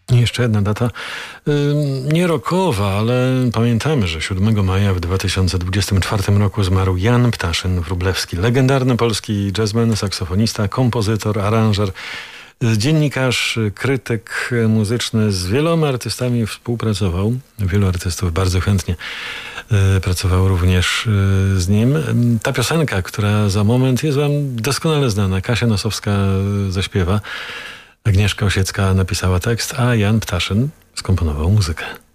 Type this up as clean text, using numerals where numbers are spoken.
I jeszcze jedna data, nie rockowa, ale pamiętamy, że 7 maja w 2024 roku zmarł Jan Ptaszyn-Wróblewski. Legendarny polski jazzman, saksofonista, kompozytor, aranżer, dziennikarz, krytyk muzyczny. Z wieloma artystami współpracował. Wielu artystów bardzo chętnie pracował również z nim. Ta piosenka, która za moment jest wam doskonale znana, Kasia Nosowska zaśpiewa, Agnieszka Osiecka napisała tekst, a Jan Ptaszyn skomponował muzykę.